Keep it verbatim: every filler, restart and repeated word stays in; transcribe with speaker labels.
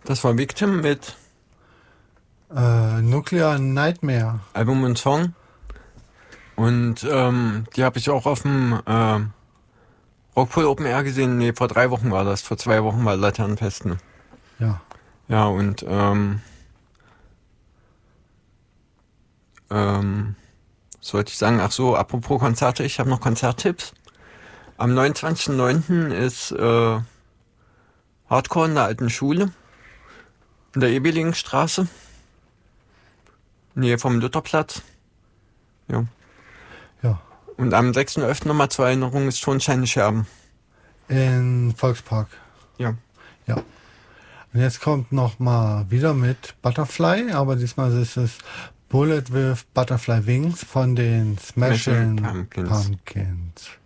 Speaker 1: Das war Victim mit
Speaker 2: Äh, Nuclear Nightmare.
Speaker 1: Album und Song. Und ähm, die habe ich auch auf dem äh, Rockpool Open Air gesehen. Nee, vor drei Wochen war das. Vor zwei Wochen war Laternenfest. Ne?
Speaker 2: Ja.
Speaker 1: Ja, und ähm, ähm, was wollte ich sagen? Ach so, apropos Konzerte, ich habe noch Konzerttipps. Am neunundzwanzigsten neunten ist äh, Hardcore in der alten Schule in der Ebelingstraße, Nähe vom Lutherplatz. Ja.
Speaker 2: Ja.
Speaker 1: Und am sechsten elften nochmal zur Erinnerung ist Schornsteine Scherben.
Speaker 2: In Volkspark.
Speaker 1: Ja.
Speaker 2: Ja. Und jetzt kommt noch mal wieder mit Butterfly, aber diesmal ist es Bullet with Butterfly Wings von den Smashing
Speaker 1: Smashing Pumpkins.
Speaker 2: Pumpkins.